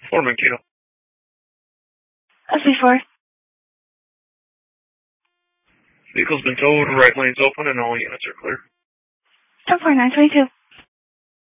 Foreman Kilo. SB4. Vehicle's been towed, right lane's open, and all units are clear. 10-4, 922.